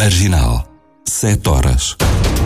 Marginal. 7 horas.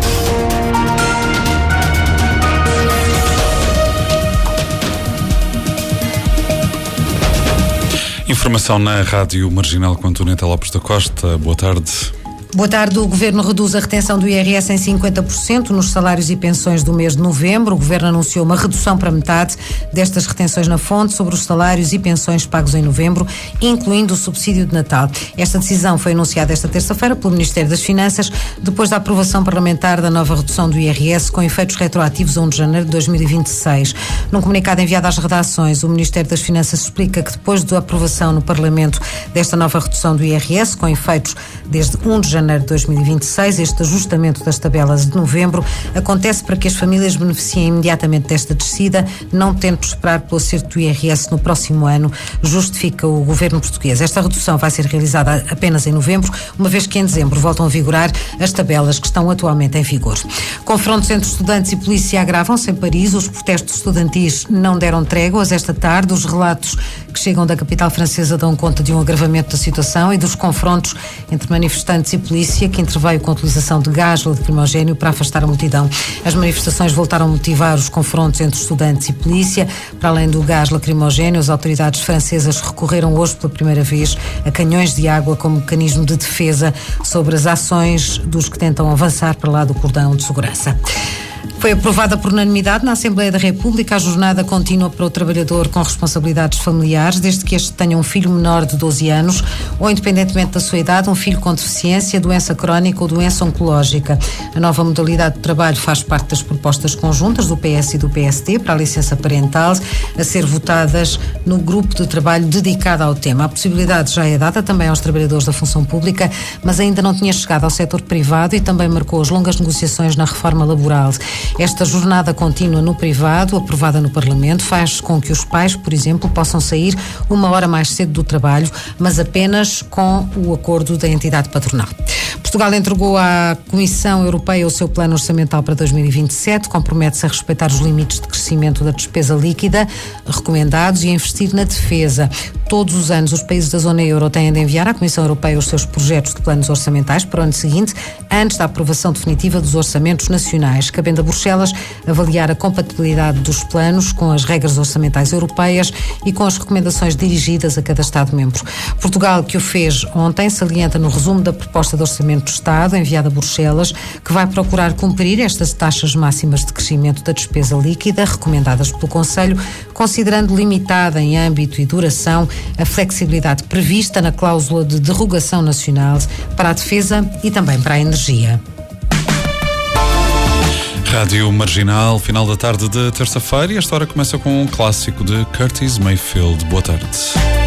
Informação na Rádio Marginal com Antonieta Lopes da Costa. Boa tarde. Boa tarde. O Governo reduz a retenção do IRS em 50% nos salários e pensões do mês de novembro. O Governo anunciou uma redução para metade destas retenções na fonte sobre os salários e pensões pagos em novembro, incluindo o subsídio de Natal. Esta decisão foi anunciada esta terça-feira pelo Ministério das Finanças, depois da aprovação parlamentar da nova redução do IRS, com efeitos retroativos a 1 de janeiro de 2026. Num comunicado enviado às redações, o Ministério das Finanças explica que depois da aprovação no Parlamento desta nova redução do IRS, com efeitos desde 1 de janeiro de 2026, este ajustamento das tabelas de novembro acontece para que as famílias beneficiem imediatamente desta descida, não tendo de esperar pelo acerto do IRS no próximo ano, justifica o Governo português. Esta redução vai ser realizada apenas em novembro, uma vez que em dezembro voltam a vigorar as tabelas que estão atualmente em vigor. Confrontos entre estudantes e polícia agravam-se em Paris. Os protestos estudantis não deram tréguas esta tarde. Os relatos que chegam da capital francesa dão conta de um agravamento da situação e dos confrontos entre manifestantes e polícia, que interveio com a utilização de gás lacrimogéneo para afastar a multidão. As manifestações voltaram a motivar os confrontos entre estudantes e polícia. Para além do gás lacrimogéneo, as autoridades francesas recorreram hoje pela primeira vez a canhões de água como mecanismo de defesa sobre as ações dos que tentam avançar para lá do cordão de segurança. Foi aprovada por unanimidade na Assembleia da República a jornada contínua para o trabalhador com responsabilidades familiares, desde que este tenha um filho menor de 12 anos ou, independentemente da sua idade, um filho com deficiência, doença crónica ou doença oncológica. A nova modalidade de trabalho faz parte das propostas conjuntas do PS e do PSD para a licença parental, a ser votadas no grupo de trabalho dedicado ao tema. A possibilidade já é dada também aos trabalhadores da função pública, mas ainda não tinha chegado ao setor privado e também marcou as longas negociações na reforma laboral. Esta jornada contínua no privado, aprovada no Parlamento, faz com que os pais, por exemplo, possam sair 1 hora mais cedo do trabalho, mas apenas com o acordo da entidade patronal. Portugal entregou à Comissão Europeia o seu plano orçamental para 2027, compromete-se a respeitar os limites de crescimento da despesa líquida recomendados e a investir na defesa. Todos os anos os países da zona euro têm de enviar à Comissão Europeia os seus projetos de planos orçamentais para o ano seguinte, antes da aprovação definitiva dos orçamentos nacionais, cabendo a Bruxelas avaliar a compatibilidade dos planos com as regras orçamentais europeias e com as recomendações dirigidas a cada Estado-membro. Portugal, que o fez ontem, salienta no resumo da proposta de orçamento do Estado enviada a Bruxelas, que vai procurar cumprir estas taxas máximas de crescimento da despesa líquida recomendadas pelo Conselho, considerando limitada em âmbito e duração a flexibilidade prevista na cláusula de derrogação nacional para a defesa e também para a energia. Rádio Marginal, final da tarde de terça-feira, e esta hora começa com um clássico de Curtis Mayfield. Boa tarde.